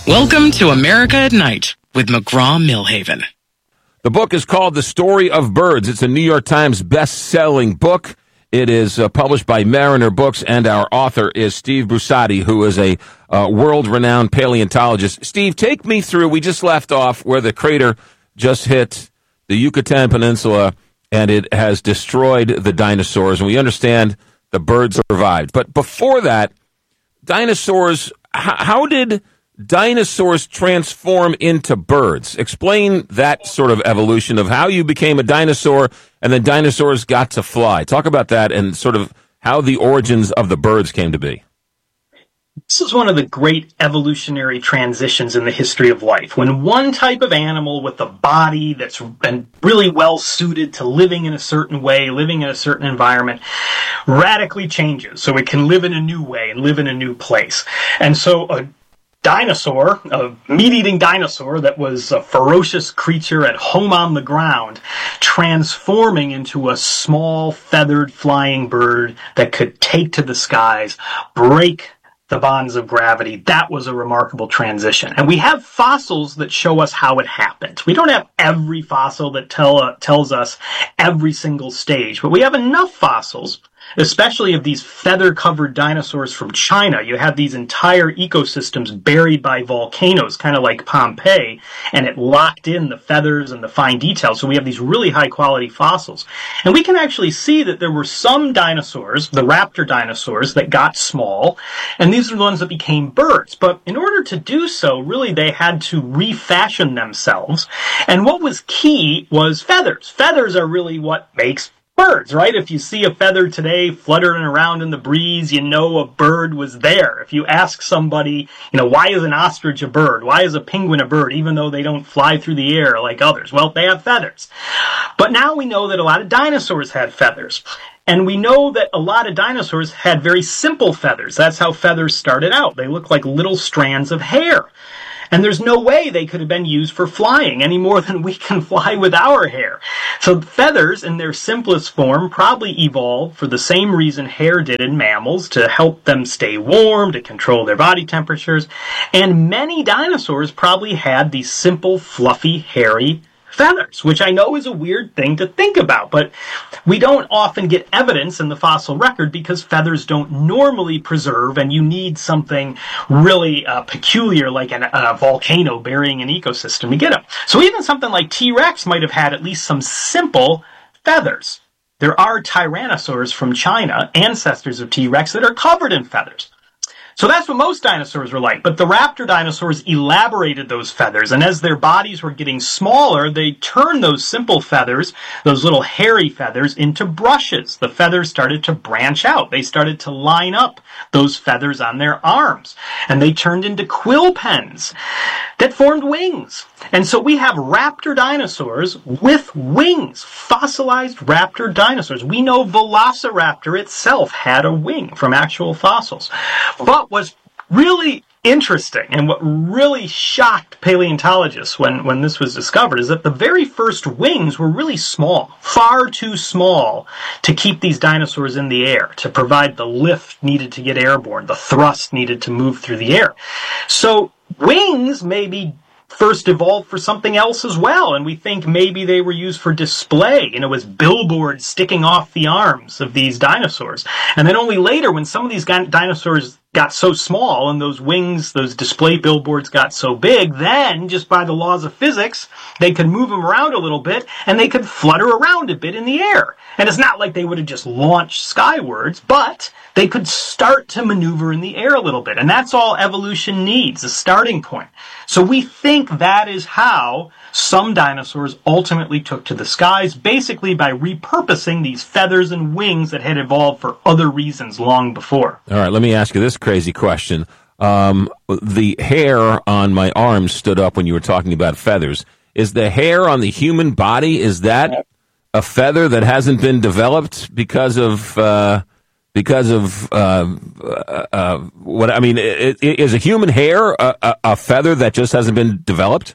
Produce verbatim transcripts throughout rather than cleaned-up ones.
Welcome to America at Night with McGraw-Milhaven. The book is called The Story of Birds. It's a New York Times best-selling book. It is uh, published by Mariner Books, and our author is Steve Brusatte, who is a uh, world-renowned paleontologist. Steve, take me through. We just left off where the crater just hit the Yucatan Peninsula, and it has destroyed the dinosaurs, and we understand the birds survived. But before that, dinosaurs, h- how did dinosaurs transform into birds? Explain that sort of evolution of how you became a dinosaur and then dinosaurs got to fly. Talk about that and sort of how the origins of the birds came to be. This is one of the great evolutionary transitions in the history of life. When one type of animal with a body that's been really well suited to living in a certain way, living in a certain environment, radically changes so it can live in a new way and live in a new place. And so a dinosaur, a meat-eating dinosaur that was a ferocious creature at home on the ground, transforming into a small, feathered, flying bird that could take to the skies, break the bonds of gravity. That was a remarkable transition. And we have fossils that show us how it happened. We don't have every fossil that tell, uh, tells us every single stage, but we have enough fossils, especially of these feather-covered dinosaurs from China. You have these entire ecosystems buried by volcanoes, kind of like Pompeii, and it locked in the feathers and the fine details. So we have these really high-quality fossils. And we can actually see that there were some dinosaurs, the raptor dinosaurs, that got small, and these are the ones that became birds. But in order to do so, really they had to refashion themselves. And what was key was feathers. Feathers are really what makes birds, right? If you see a feather today fluttering around in the breeze, you know a bird was there. If you ask somebody, you know, why is an ostrich a bird? Why is a penguin a bird, even though they don't fly through the air like others? Well, they have feathers. But now we know that a lot of dinosaurs had feathers. And we know that a lot of dinosaurs had very simple feathers. That's how feathers started out. They look like little strands of hair. And there's no way they could have been used for flying any more than we can fly with our hair. So feathers, in their simplest form, probably evolved for the same reason hair did in mammals, to help them stay warm, to control their body temperatures. And many dinosaurs probably had these simple, fluffy, hairy feathers, which I know is a weird thing to think about, but we don't often get evidence in the fossil record because feathers don't normally preserve, and you need something really uh, peculiar like an, a volcano burying an ecosystem to get them. So even something like T-Rex might have had at least some simple feathers. There are tyrannosaurs from China, ancestors of T-Rex, that are covered in feathers. So that's what most dinosaurs were like, but the raptor dinosaurs elaborated those feathers, and as their bodies were getting smaller, they turned those simple feathers, those little hairy feathers, into brushes. The feathers started to branch out. They started to line up those feathers on their arms, and they turned into quill pens that formed wings. And so we have raptor dinosaurs with wings, fossilized raptor dinosaurs. We know Velociraptor itself had a wing from actual fossils. But what's really interesting and what really shocked paleontologists when, when this was discovered is that the very first wings were really small, far too small to keep these dinosaurs in the air, to provide the lift needed to get airborne, the thrust needed to move through the air. So wings maybe first evolved for something else as well, and we think maybe they were used for display, you know, as billboards sticking off the arms of these dinosaurs. And then only later, when some of these dinosaurs got so small and those wings, those display billboards got so big, then, just by the laws of physics, they could move them around a little bit and they could flutter around a bit in the air. And it's not like they would have just launched skywards, but they could start to maneuver in the air a little bit. And that's all evolution needs, a starting point. So we think that is how some dinosaurs ultimately took to the skies, basically by repurposing these feathers and wings that had evolved for other reasons long before. All right, let me ask you this crazy question. Um, the hair on my arms stood up when you were talking about feathers. Is the hair on the human body, is that a feather that hasn't been developed because of uh, because of uh, uh, uh, what I mean? It, it, is a human hair a, a, a feather that just hasn't been developed?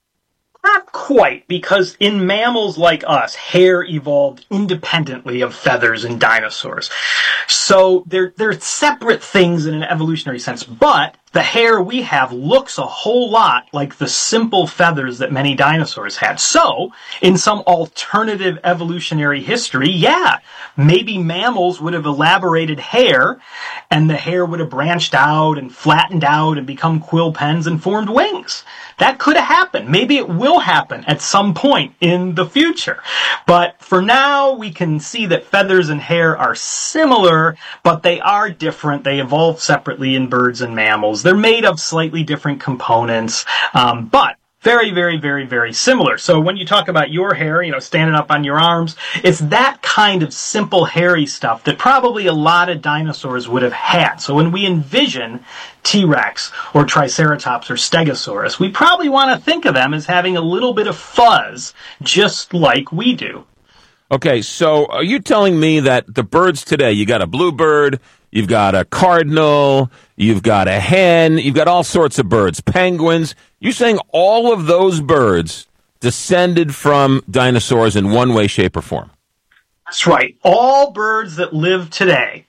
Not quite, because in mammals like us, hair evolved independently of feathers in dinosaurs. So they're, they're separate things in an evolutionary sense, but the hair we have looks a whole lot like the simple feathers that many dinosaurs had. So, in some alternative evolutionary history, yeah, maybe mammals would have elaborated hair, and the hair would have branched out and flattened out and become quill pens and formed wings. That could have happened. Maybe it will happen at some point in the future. But for now, we can see that feathers and hair are similar, but they are different. They evolve separately in birds and mammals. They're made of slightly different components, um, but very, very, very, very similar. So when you talk about your hair, you know, standing up on your arms, it's that kind of simple hairy stuff that probably a lot of dinosaurs would have had. So when we envision T-Rex or Triceratops or Stegosaurus, we probably want to think of them as having a little bit of fuzz, just like we do. Okay, so are you telling me that the birds today, you got a bluebird, you've got a cardinal, you've got a hen, you've got all sorts of birds, penguins. You're saying all of those birds descended from dinosaurs in one way, shape, or form? That's right. All birds that live today,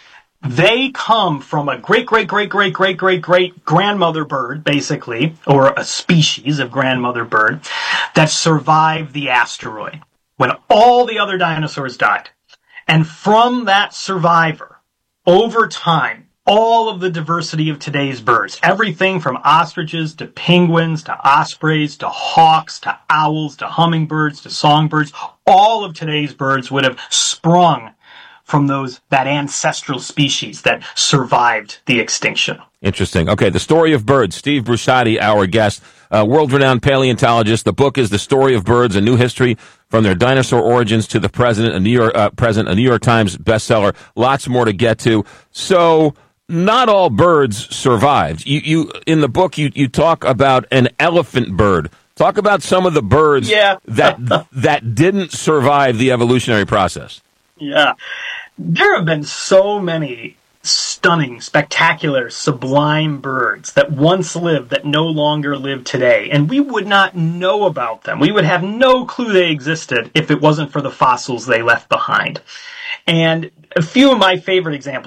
they come from a great, great, great, great, great, great, great grandmother bird, basically, or a species of grandmother bird that survived the asteroid when all the other dinosaurs died. And from that survivor, over time, all of the diversity of today's birds, everything from ostriches to penguins to ospreys to hawks to owls to hummingbirds to songbirds, all of today's birds would have sprung from those that ancestral species that survived the extinction. Interesting. Okay, the story of birds. Steve Brusatte, our guest, uh, world-renowned paleontologist. The book is The Story of Birds: A New History from Their Dinosaur Origins to the Present, a New York, uh, present, a New York Times bestseller. Lots more to get to. So, not all birds survived. You, you in the book, you, you talk about an elephant bird. Talk about some of the birds yeah. that that didn't survive the evolutionary process. Yeah. There have been so many stunning, spectacular, sublime birds that once lived that no longer live today, and we would not know about them. We would have no clue they existed if it wasn't for the fossils they left behind. And a few of my favorite examples